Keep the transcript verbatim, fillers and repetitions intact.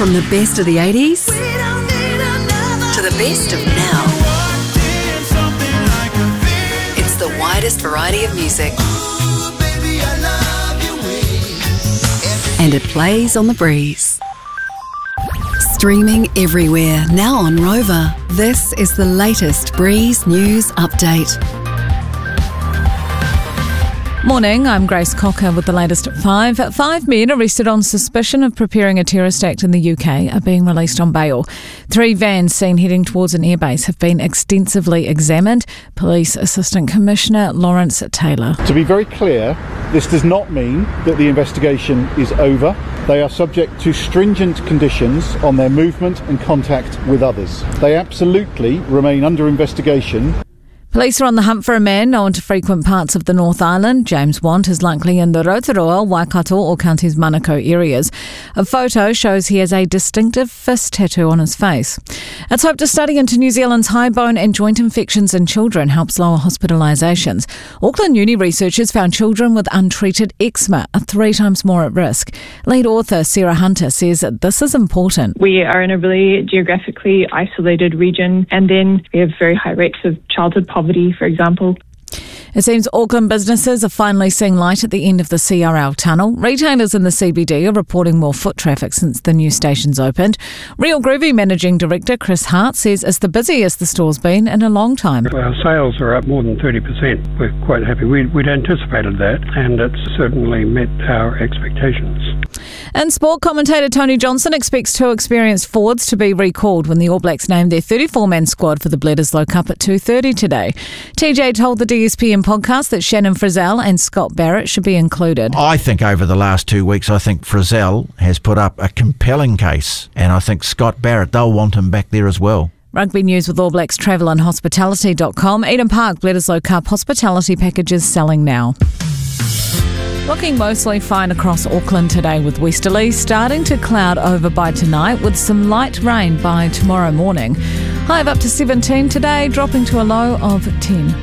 From the best of the eighties to the best of now. It's the widest variety of music. And it plays on the breeze. Streaming everywhere, now on Rover. This is the latest Breeze News Update. Morning, I'm Grace Cocker with the latest at five. Five men arrested on suspicion of preparing a terrorist act in the U K are being released on bail. Three vans seen heading towards an airbase have been extensively examined. Police Assistant Commissioner Lawrence Taylor. To be very clear, this does not mean that the investigation is over. They are subject to stringent conditions on their movement and contact with others. They absolutely remain under investigation. Police are on the hunt for a man known to frequent parts of the North Island. James Want is likely in the Rotorua, Waikato or Counties Manukau areas. A photo shows he has a distinctive fist tattoo on his face. It's hoped a study into New Zealand's high bone and joint infections in children helps lower hospitalisations. Auckland Uni researchers found children with untreated eczema are three times more at risk. Lead author Sarah Hunter says that this is important. We are in a really geographically isolated region, and then we have very high rates of childhood poverty. For example. It seems Auckland businesses are finally seeing light at the end of the C R L tunnel. Retailers in the C B D are reporting more foot traffic since the new station's opened. Real Groovy Managing Director Chris Hart says it's the busiest the store's been in a long time. Our sales are up more than thirty percent. We're quite happy. We'd, we'd anticipated that, and it's certainly met our expectations. And sport commentator Tony Johnson expects two experienced forwards to be recalled when the All Blacks name their thirty-four man squad for the Bledisloe Cup at two thirty today. T J told the D S P N podcast that Shannon Frizzell and Scott Barrett should be included. I think over the last two weeks, I think Frizzell has put up a compelling case, and I think Scott Barrett, they'll want him back there as well. Rugby news with All Blacks Travel and Hospitality dot com. Eden Park Bledisloe Cup hospitality packages selling now. Looking mostly fine across Auckland today with westerlies starting to cloud over by tonight with some light rain by tomorrow morning. High of up to seventeen today, dropping to a low of ten.